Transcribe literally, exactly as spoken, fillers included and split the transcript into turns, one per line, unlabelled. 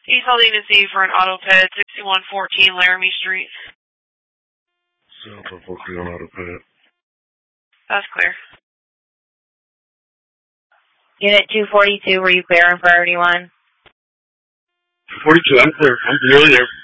He's holding to see for an auto ped, sixty-one fourteen Laramie Street.
sixty-one fourteen on auto ped.
That's clear.
Unit two forty-two, were you clear on priority one?
two forty-two, I'm clear. I'm nearly there.